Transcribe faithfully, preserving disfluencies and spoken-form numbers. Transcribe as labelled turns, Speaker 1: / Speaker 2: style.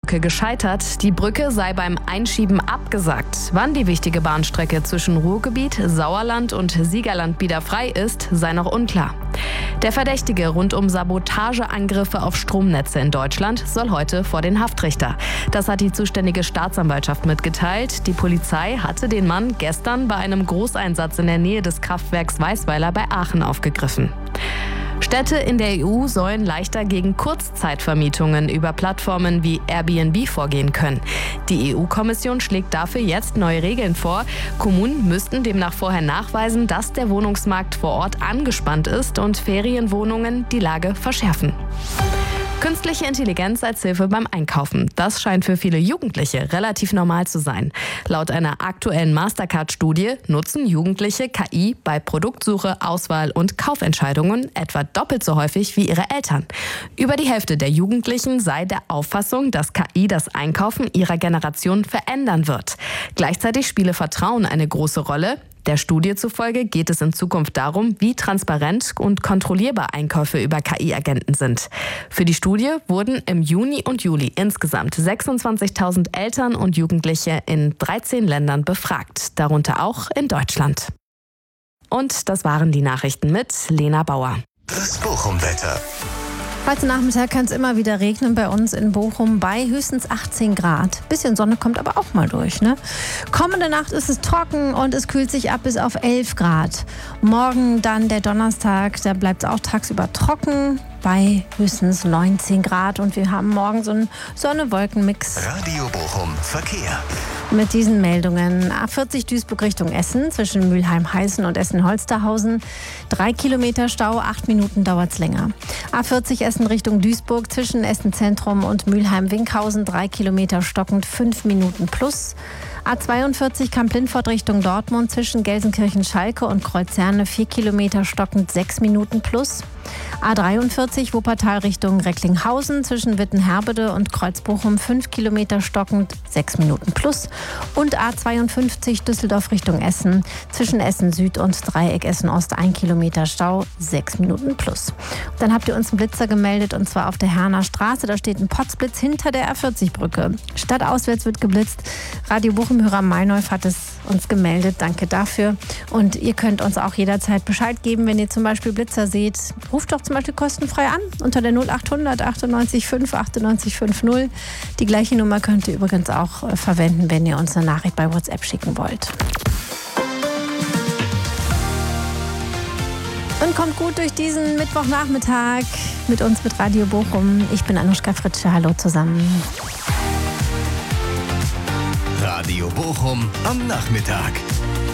Speaker 1: Brücke gescheitert. Die Brücke sei beim Einschieben abgesagt. Wann die wichtige Bahnstrecke zwischen Ruhrgebiet, Sauerland und Siegerland wieder frei ist, sei noch unklar. Der Verdächtige rund um Sabotageangriffe auf Stromnetze in Deutschland soll heute vor den Haftrichter. Das hat die zuständige Staatsanwaltschaft mitgeteilt. Die Polizei hatte den Mann gestern bei einem Großeinsatz in der Nähe des Kraftwerks Weißweiler bei Aachen aufgegriffen. Städte in der E U sollen leichter gegen Kurzzeitvermietungen über Plattformen wie Airbnb vorgehen können. Die E U-Kommission schlägt dafür jetzt neue Regeln vor. Kommunen müssten demnach vorher nachweisen, dass der Wohnungsmarkt vor Ort angespannt ist und Ferienwohnungen die Lage verschärfen. Künstliche Intelligenz als Hilfe beim Einkaufen. Das scheint für viele Jugendliche relativ normal zu sein. Laut einer aktuellen Mastercard-Studie nutzen Jugendliche K I bei Produktsuche, Auswahl und Kaufentscheidungen etwa doppelt so häufig wie ihre Eltern. Über die Hälfte der Jugendlichen sei der Auffassung, dass K I das Einkaufen ihrer Generation verändern wird. Gleichzeitig spiele Vertrauen eine große Rolle. Der Studie zufolge geht es in Zukunft darum, wie transparent und kontrollierbar Einkäufe über K I-Agenten sind. Für die Studie wurden im Juni und Juli insgesamt sechsundzwanzigtausend Eltern und Jugendliche in dreizehn Ländern befragt, darunter auch in Deutschland. Und das waren die Nachrichten mit Lena Bauer.
Speaker 2: Das Bochum-Wetter.
Speaker 3: Heute Nachmittag kann es immer wieder regnen bei uns in Bochum bei höchstens achtzehn Grad. Bisschen Sonne kommt aber auch mal durch, ne? Kommende Nacht ist es trocken und es kühlt sich ab bis auf elf Grad. Morgen dann der Donnerstag, da bleibt es auch tagsüber trocken bei höchstens neunzehn Grad. Und wir haben morgen so einen Sonne-Wolken-Mix.
Speaker 2: Radio Bochum Verkehr.
Speaker 3: Mit diesen Meldungen: A vierzig Duisburg Richtung Essen zwischen Mülheim-Heißen und Essen-Holsterhausen. Drei Kilometer Stau, acht Minuten dauert es länger. A vierzig Essen Richtung Duisburg zwischen Essen-Zentrum und Mülheim-Winkhausen. Drei Kilometer stockend, fünf Minuten plus. A zweiundvierzig Kamp-Lindfort Richtung Dortmund zwischen Gelsenkirchen-Schalke und Kreuzherne. Vier Kilometer stockend, sechs Minuten plus. A dreiundvierzig Wuppertal Richtung Recklinghausen zwischen Wittenherbede und Kreuzbochum. Fünf Kilometer stockend, sechs Minuten plus. Und A zweiundfünfzig Düsseldorf Richtung Essen zwischen Essen Süd und Dreieck Essen Ost. Ein Kilometer Stau, sechs Minuten plus. Und dann habt ihr uns einen Blitzer gemeldet, und zwar auf der Herner Straße. Da steht ein Potzblitz hinter der A vierzig Brücke. Stadtauswärts wird geblitzt. Radio Bochum-Hörer Meinolf hat es uns gemeldet. Danke dafür. Und ihr könnt uns auch jederzeit Bescheid geben, wenn ihr zum Beispiel Blitzer seht. Ruft doch zum Beispiel kostenfrei an unter der null achthundert achtundneunzig fünf achtundneunzig fünfzig. Die gleiche Nummer könnt ihr übrigens auch äh, verwenden, wenn ihr uns eine Nachricht bei WhatsApp schicken wollt. Und kommt gut durch diesen Mittwochnachmittag mit uns, mit Radio Bochum. Ich bin Anuschka Fritsche. Hallo zusammen.
Speaker 2: Radio Bochum am Nachmittag.